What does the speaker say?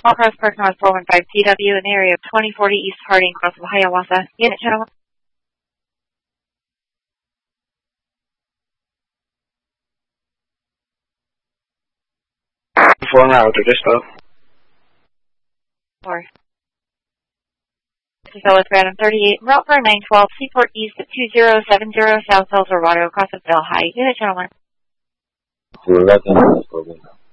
Cross Park North 415 TW in the area of 2040 East Harding, across of Hiawatha. Unit channel 1. 4 now to dispo. 4. This is Ellis Random 38, route for 912, Seaport East at 2070 South El Dorado, across of Delhi. Unit channel 1. We're right in this program.